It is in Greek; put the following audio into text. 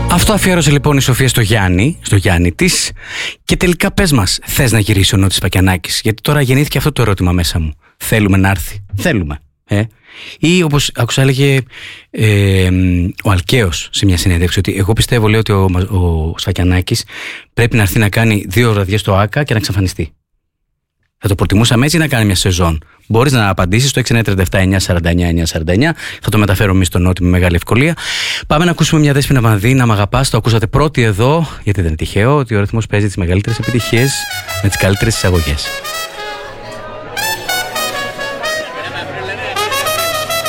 Αυτό αφιέρωσε λοιπόν η Σοφία στο Γιάννη της. Και τελικά πες μας, θες να γυρίσει ο Νότης Πακιανάκης? Γιατί τώρα γεννήθηκε αυτό το ερώτημα μέσα μου. Θέλουμε να έρθει? Θέλουμε. Ή όπως άκουσα έλεγε ο Αλκαίος σε μια συνέντευξη, ότι εγώ πιστεύω, λέει, ότι ο Σφακιανάκης πρέπει να έρθει να κάνει 2 βραδιές στο ΆΚΑ και να εξαφανιστεί. Θα το προτιμούσαμε έτσι, να κάνει μια σεζόν? Μπορείς να απαντήσεις στο 6937-949-949. Θα το μεταφέρω εμείς στον Νότι με μεγάλη ευκολία. Πάμε να ακούσουμε μια Δέσποινα Βανδύ, να μ' αγαπάς. Το ακούσατε πρώτοι εδώ, γιατί δεν είναι τυχαίο ότι ο ρυθμός παίζει τις μεγαλύτερες επιτυχίες με τις καλύτερες εισαγωγές.